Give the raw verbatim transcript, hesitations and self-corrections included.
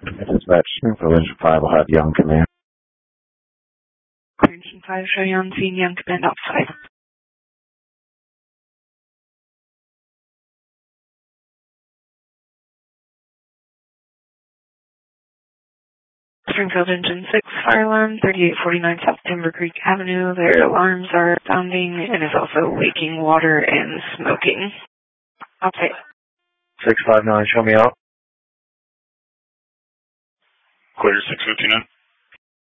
Dispatch, Springfield Engine five will have Young come in. Engine five, show you on scene, Young command outside. Springfield Engine six, fire alarm, thirty-eight forty-nine South Timber Creek Avenue. Their alarms are sounding and is also leaking water and smoking. Okay. six five nine, show me out. Clear six fifty-nine.